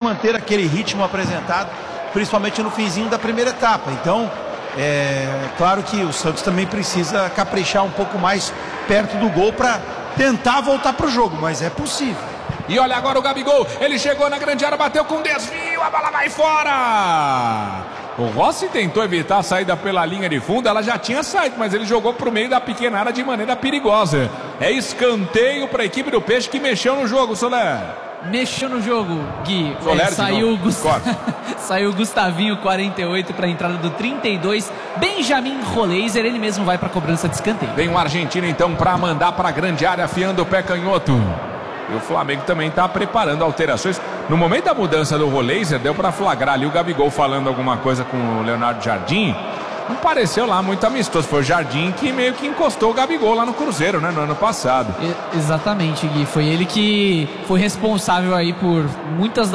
manter aquele ritmo apresentado, principalmente no finzinho da primeira etapa. Então, claro que o Santos também precisa caprichar um pouco mais perto do gol para tentar voltar para o jogo, mas é possível. E olha agora o Gabigol, ele chegou na grande área, bateu com desvio, a bola vai fora. O Rossi tentou evitar a saída pela linha de fundo, ela já tinha saído, mas ele jogou para o meio da pequena área de maneira perigosa. É escanteio para a equipe do Peixe que mexeu no jogo, Soler. Mexeu no jogo, Gui. Saiu o Gustavinho, 48, para a entrada do 32. Benjamin Roleiser, ele mesmo vai para a cobrança de escanteio. Vem o argentino então para mandar para a grande área, afiando o pé canhoto. E o Flamengo também está preparando alterações. No momento da mudança do Roleiser, deu para flagrar ali o Gabigol falando alguma coisa com o Leonardo Jardim. Não pareceu lá muito amistoso. Foi o Jardim que meio que encostou o Gabigol lá no Cruzeiro, né, no ano passado. Exatamente, Gui. Foi ele que foi responsável aí por muitas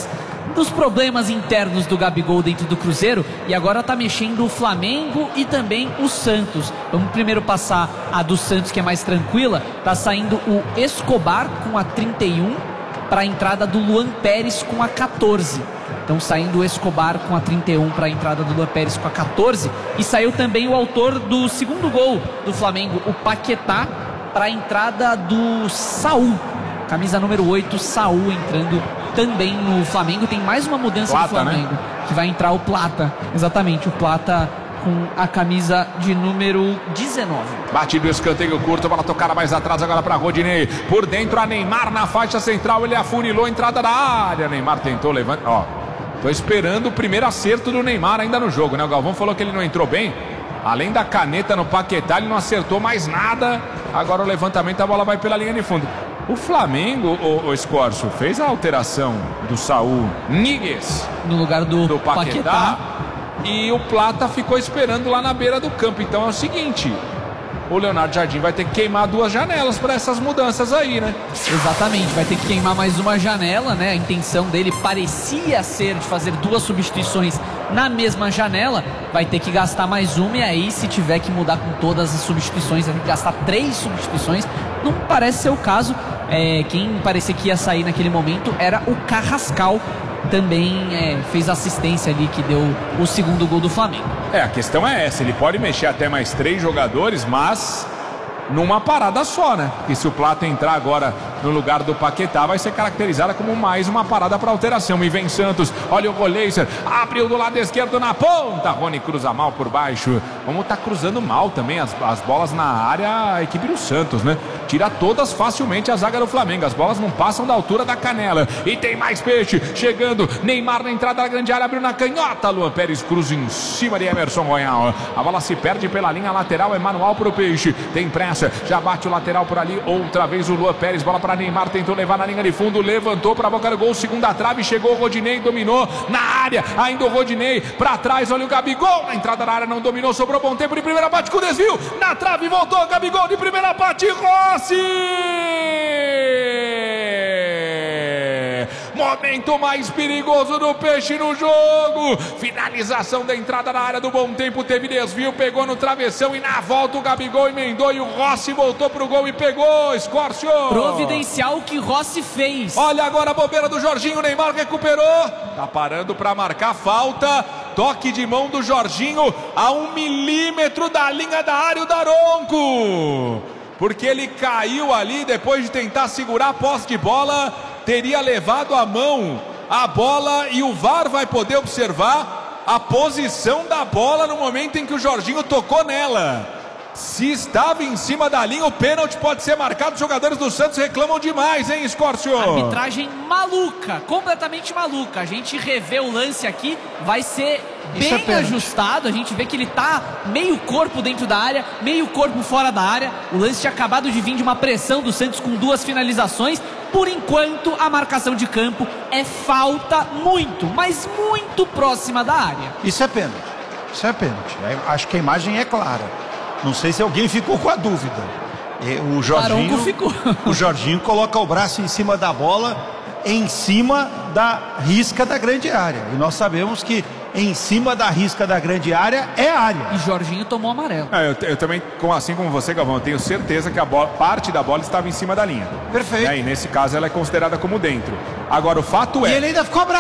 dos problemas internos do Gabigol dentro do Cruzeiro, e agora tá mexendo o Flamengo e também o Santos. Vamos primeiro passar a do Santos, que é mais tranquila. Tá saindo o Escobar com a 31 para a entrada do Luan Pérez com a 14. Então saindo o Escobar com a 31 para a entrada do Luan Pérez com a 14. E saiu também o autor do segundo gol do Flamengo, o Paquetá, para a entrada do Saul. Camisa número 8, Saul entrando também no Flamengo. Tem mais uma mudança Plata, do Flamengo, né? Que vai entrar o Plata. Exatamente, o Plata com a camisa de número 19. Batido o escanteio curto, bola tocada mais atrás agora para Rodinei. Por dentro a Neymar na faixa central, ele afunilou a entrada da área. Neymar tentou levantar, ó. Tô esperando o primeiro acerto do Neymar ainda no jogo, né? O Galvão falou que ele não entrou bem. Além da caneta no Paquetá, ele não acertou mais nada. Agora o levantamento, a bola vai pela linha de fundo. O Flamengo, o Escorço, fez a alteração do Saul Níguez no lugar do Paquetá. E o Plata ficou esperando lá na beira do campo. Então é o seguinte, o Leonardo Jardim vai ter que queimar duas janelas para essas mudanças aí, né? Exatamente, vai ter que queimar mais uma janela, né? A intenção dele parecia ser de fazer duas substituições na mesma janela. Vai ter que gastar mais uma, e aí, se tiver que mudar com todas as substituições, vai ter que gastar 3 substituições. Não parece ser o caso. Quem parecia que ia sair naquele momento era o Carrascal. Também fez assistência ali, que deu o segundo gol do Flamengo. A questão é essa, ele pode mexer até mais 3 jogadores, mas numa parada só, né? Porque se o Plata entrar agora no lugar do Paquetá, vai ser caracterizada como mais uma parada para alteração. E vem Santos, olha o Roleiser, abriu do lado esquerdo na ponta, Rony cruza mal por baixo. Como tá cruzando mal também as bolas na área, a equipe do Santos, né? Tira todas facilmente a zaga do Flamengo, as bolas não passam da altura da canela. E tem mais Peixe, chegando, Neymar na entrada da grande área, abriu na canhota, Luan Pérez cruza em cima de Emerson Royal. A bola se perde pela linha lateral, é manual pro Peixe, tem pressa, já bate o lateral por ali, outra vez o Luan Pérez, bola para Neymar, tentou levar na linha de fundo, levantou para a boca do gol, segunda trave, chegou o Rodinei, dominou na área, ainda o Rodinei para trás, olha o Gabigol, na entrada da área não dominou, sobrou bom tempo de primeira parte com desvio, na trave voltou o Gabigol de primeira parte, Rossi! Momento mais perigoso do Peixe no jogo, finalização da entrada na área do Bom Tempo, teve desvio, pegou no travessão e na volta o Gabigol emendou e o Rossi voltou pro gol e pegou, Escórcio. Providencial o que Rossi fez. Olha agora a bobeira do Jorginho, o Neymar recuperou, tá parando para marcar falta, toque de mão do Jorginho a 1 milímetro da linha da área, o Daronco, porque ele caiu ali depois de tentar segurar a posse de bola, teria levado a mão a bola e o VAR vai poder observar a posição da bola no momento em que o Jorginho tocou nela. Se estava em cima da linha, o pênalti pode ser marcado. Os jogadores do Santos reclamam demais, hein, Escórcio? Arbitragem maluca, completamente maluca. A gente revê o lance aqui, vai ser bem ajustado. A gente vê que ele tá meio corpo dentro da área, meio corpo fora da área. O lance tinha acabado de vir de uma pressão do Santos com 2 finalizações. Por enquanto, a marcação de campo é falta muito, mas muito próxima da área. Isso é pênalti. Isso é pênalti. Acho que a imagem é clara. Não sei se alguém ficou com a dúvida. O Jorginho coloca o braço em cima da bola, em cima da risca da grande área. E nós sabemos que em cima da risca da grande área é área. E Jorginho tomou amarelo. Eu também, assim como você, Galvão, eu tenho certeza que a bola, parte da bola estava em cima da linha. Perfeito. E nesse caso ela é considerada como dentro. Agora o fato é... E ele ainda ficou